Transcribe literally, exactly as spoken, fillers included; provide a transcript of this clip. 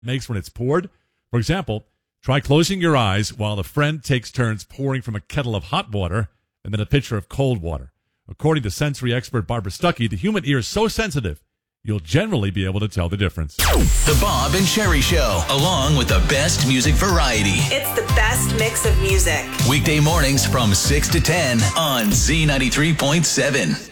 makes when it's poured. For example, try closing your eyes while a friend takes turns pouring from a kettle of hot water and then a pitcher of cold water. According to sensory expert Barbara Stuckey, the human ear is so sensitive, you'll generally be able to tell the difference. The Bob and Sherry Show, along with the best music variety. It's the best mix of music. Weekday mornings from six to ten on Z ninety-three point seven.